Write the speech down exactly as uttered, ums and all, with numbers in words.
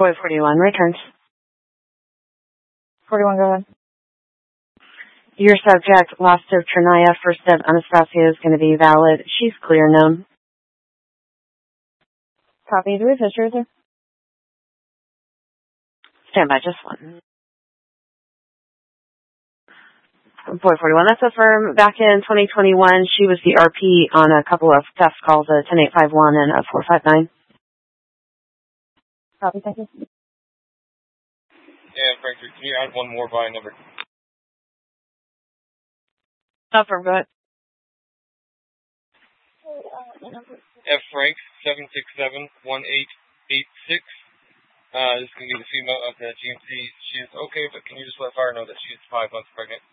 Boy forty-one returns. forty-one, go ahead. Your subject, lost of Trinaya, first of Anastasia is going to be valid. She's clear known. Copy. Do we have history with her? Stand by, just one. Boy forty-one, that's affirmed. Back in twenty twenty-one, she was the R P on a couple of theft calls, a ten eight five one and a four five nine. Copy, thank you. Yeah, Frank, can you add one more by number? Affirm, go ahead. F. Frank, seven six seven one eight eight six. Uh, this is going to be the female of the G M C. She is okay, but can you just let Fire know that she is five months pregnant?